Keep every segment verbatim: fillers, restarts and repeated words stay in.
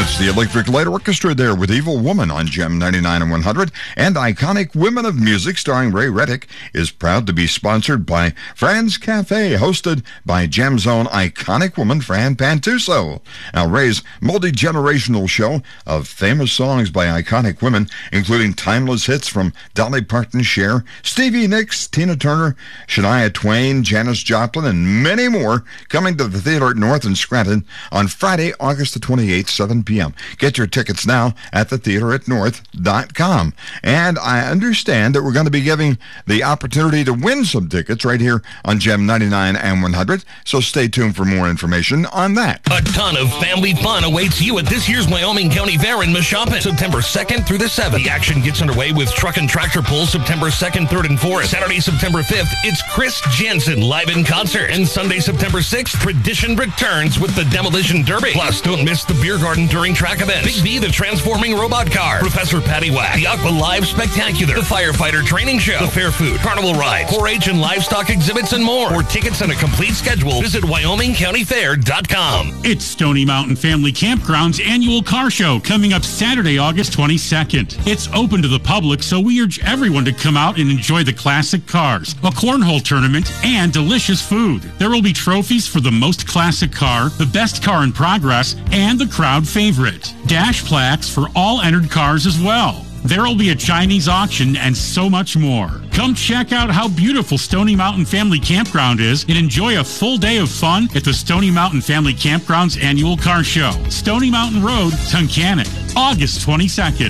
it's the Electric Light Orchestra there with Evil Woman on Gem ninety-nine and one hundred. And Iconic Women of Music, starring Ray Reddick, is proud to be sponsored by Fran's Cafe, hosted by Gem's own iconic woman, Fran Pantuso. Now, Ray's multi-generational show of famous songs by iconic women, including timeless hits from Dolly Parton, Cher, Stevie Nicks, Tina Turner, Shania Twain, Janis Joplin, and many more, coming to the Theater at North in Scranton on Friday, August the twenty-eighth, seven p.m. Get your tickets now at the theater at north dot com. And I understand that we're going to be giving the opportunity to win some tickets right here on Gem ninety-nine and one hundred, so stay tuned for more information on that. A ton of family fun awaits you at this year's Wyoming County Fair in Mashopin, September second through the seventh. The action gets underway with truck and tractor pulls September second, third, and fourth. Saturday, September fifth, it's Chris Jensen live in concert. And Sunday, September sixth, Tradition returns with the Demolition Derby. Plus, don't miss the beer garden during track events. Big B, the Transforming Robot Car, Professor Patty Whack, the Aqua Live Spectacular, the Firefighter Training Show, the Fair Food, Carnival Rides, four H and livestock exhibits, and more. For tickets and a complete schedule, visit wyoming county fair dot com. It's Stony Mountain Family Campground's annual car show coming up Saturday, August twenty-second. It's open to the public, so we urge everyone to come out and enjoy the classic cars, a cornhole tournament, and delicious food. There will be trophies for the most classic car, the best car in progress, and the crowd favorite. Dash plaques for all entered cars as well. There will be a Chinese auction and so much more. Come check out how beautiful Stony Mountain Family Campground is and enjoy a full day of fun at the Stony Mountain Family Campground's annual car show. Stony Mountain Road, Tunkhannock, August twenty-second.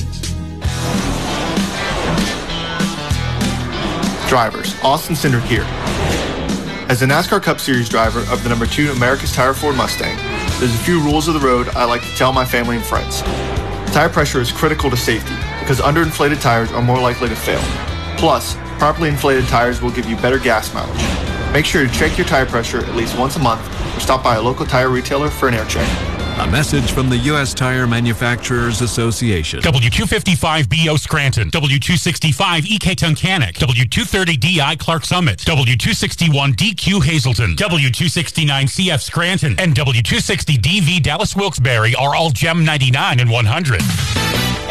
Drivers, Austin Cindric here. As a NASCAR Cup Series driver of the number two America's Tire Ford Mustang, there's a few rules of the road I like to tell my family and friends. Tire pressure is critical to safety because underinflated tires are more likely to fail. Plus, properly inflated tires will give you better gas mileage. Make sure to check your tire pressure at least once a month or stop by a local tire retailer for an air check. A message from the U S Tire Manufacturers Association. W two fifty-five B O Scranton, W two sixty-five E K Tunkhannock, W two thirty D I Clark Summit, W two sixty-one D Q Hazleton, W two sixty-nine C F Scranton, and W two sixty D V Dallas Wilkes-Barre are all Gem ninety-nine and one hundred.